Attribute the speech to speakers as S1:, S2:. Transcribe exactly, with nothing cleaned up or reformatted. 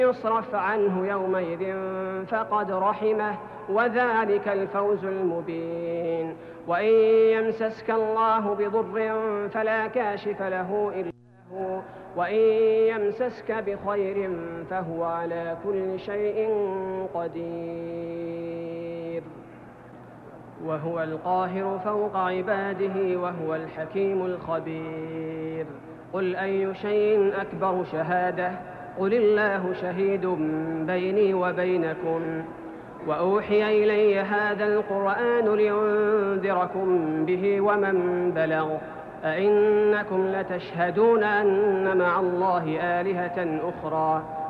S1: يصرف عنه يومئذ فقد رحمه وذلك الفوز المبين. وإن يمسسك الله بضر فلا كاشف له إلا هو، وإن يمسسك بخير فهو على كل شيء قدير، وهو القاهر فوق عباده وهو الحكيم الخبير. قل أي شيء أكبر شهادة؟ قل الله شهيد بيني وبينكم. وأوحي إلي هذا القرآن لينذركم به ومن بلغ. أئنكم لتشهدون أن مع الله آلهة أخرى